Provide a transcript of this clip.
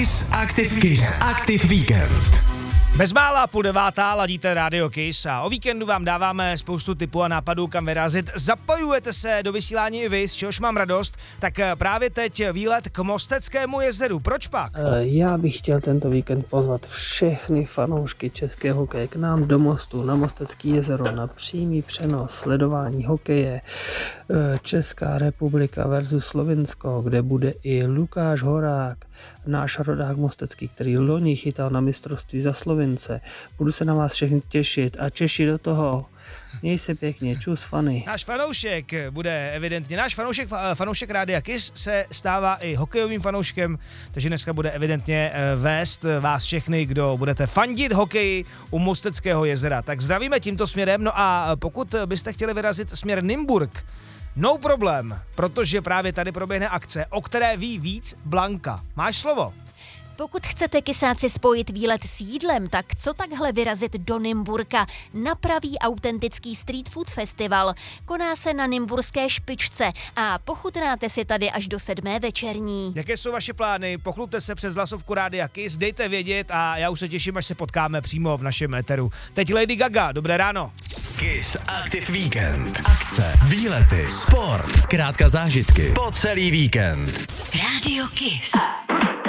Kiss Active Weekend. Bezmála 8:30 ladíte Radio Kiss a o víkendu vám dáváme spoustu tipů a nápadů, kam vyrazit. Zapojujete se do vysílání i vy, z čehož mám radost, tak právě teď výlet k Mosteckému jezeru. Proč pak? Já bych chtěl tento víkend pozvat všechny fanoušky českého hokeje k nám do Mostu na Mostecké jezero na přímý přenos sledování hokeje Česká republika versus Slovinsko, kde bude i Lukáš Horák, náš rodák mostecký, který loni chytal na mistrovství za Slovince. Budu se na vás všechny těšit a Češi do toho. Měj se pěkně, čus fany. Náš fanoušek Rádia Kiss se stává i hokejovým fanouškem, takže dneska bude evidentně vést vás všechny, kdo budete fandit hokeji u Mosteckého jezera. Tak zdravíme tímto směrem, no a pokud byste chtěli vyrazit směr Nymburk, no problém, protože právě tady proběhne akce, o které ví víc Blanka. Máš slovo? Pokud chcete kysáci spojit výlet s jídlem, tak co takhle vyrazit do Nymburka na pravý autentický street food festival. Koná se na nymburské špičce a pochutnáte si tady až do 7. večerní. Jaké jsou vaše plány? Pochlupte se přes hlasovku Rádia Kiss, dejte vědět a já už se těším, až se potkáme přímo v našem éteru. Teď Lady Gaga, dobré ráno. Kiss Active Weekend. Akce, výlety, sport, zkrátka zážitky po celý víkend. Radio Kiss.